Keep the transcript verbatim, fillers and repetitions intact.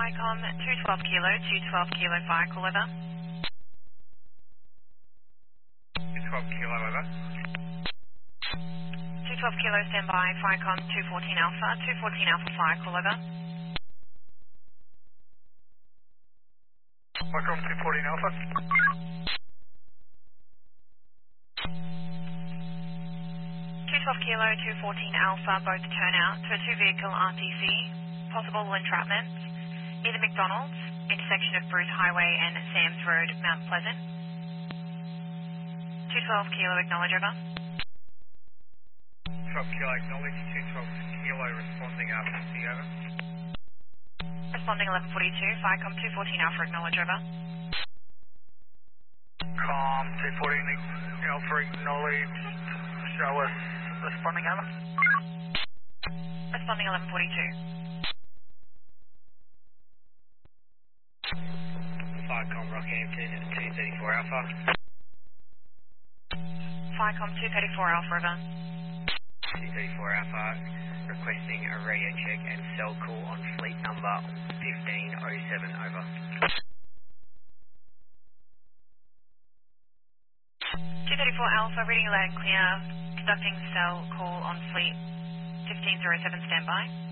FICOM two twelve Kilo, two twelve Kilo Fire Call over. two twelve Kilo over. two twelve Kilo standby, FICOM two fourteen Alpha, two fourteen Alpha Fire Call over. FICOM two fourteen Alpha. two twelve Kilo, two fourteen Alpha, both turn out to a two vehicle R T C, possible entrapment, near the McDonald's, intersection of Bruce Highway and Sam's Road, Mount Pleasant. two twelve Kilo, acknowledge over. twelve Kilo acknowledge, two twelve Kilo responding R T C over. Responding eleven forty-two, FICOM two fourteen Alpha, acknowledge over. Com two fourteen Alpha acknowledge, show us responding over. Responding eleven forty-two. FICOM Rockhampton two thirty-four Alpha. FICOM two thirty-four Alpha, over. two thirty-four Alpha, requesting a radio check and cell call on fleet number fifteen oh seven, over. two thirty-four Alpha, reading loud and clear, conducting cell call on fleet fifteen oh seven, standby.